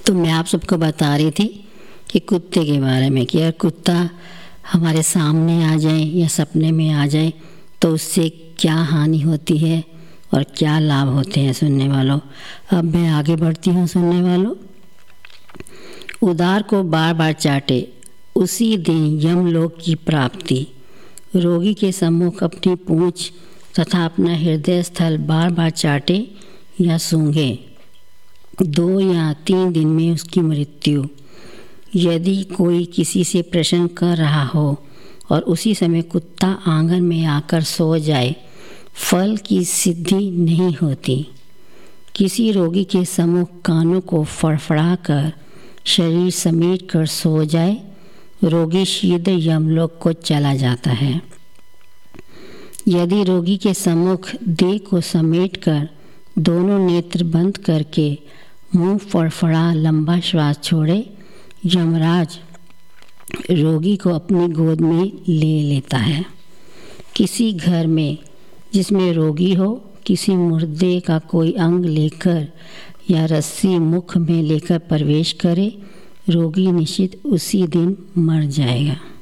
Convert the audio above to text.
तो मैं आप सबको बता रही थी कि कुत्ते के बारे में कि अगर कुत्ता हमारे सामने आ जाए या सपने में आ जाए तो उससे क्या हानि होती है और क्या लाभ होते हैं सुनने वालों। अब मैं आगे बढ़ती हूँ सुनने वालों। उदार को बार बार चाटे, उसी दिन यमलोक की प्राप्ति। रोगी के सम्मुख अपनी पूंछ तथा अपना हृदय स्थल बार बार चाटे या सूंघे, 2 या 3 दिन में उसकी मृत्यु। यदि कोई किसी से प्रश्न कर रहा हो और उसी समय कुत्ता आंगन में आकर सो जाए, फल की सिद्धि नहीं होती। किसी रोगी के सम्मुख कानों को फड़फड़ा कर शरीर समेट कर सो जाए, रोगी शीघ्र यमलोक को चला जाता है। यदि रोगी के सम्मुख देह को समेट कर दोनों नेत्र बंद करके मुंह फड़फड़ा लंबा श्वास छोड़े, यमराज रोगी को अपनी गोद में ले लेता है। किसी घर में जिसमें रोगी हो, किसी मुर्दे का कोई अंग लेकर या रस्सी मुख में लेकर प्रवेश करे, रोगी निश्चित उसी दिन मर जाएगा।